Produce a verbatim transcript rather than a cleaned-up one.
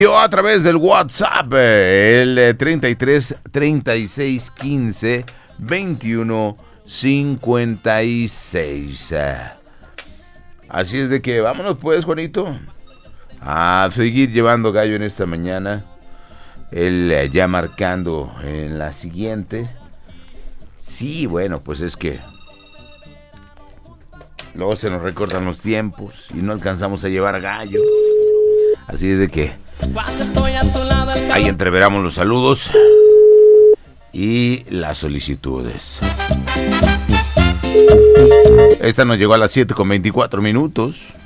Yo a través del WhatsApp, el treinta y tres, treinta y seis, quince, veintiuno, cincuenta y seis. Así es de que vámonos pues, Juanito, a seguir llevando gallo en esta mañana. Él ya marcando en la siguiente. Sí, bueno, pues es que luego se nos recortan los tiempos y no alcanzamos a llevar gallo. Así es de que ahí entreveramos los saludos y las solicitudes. Esta nos llegó a las siete con veinticuatro minutos.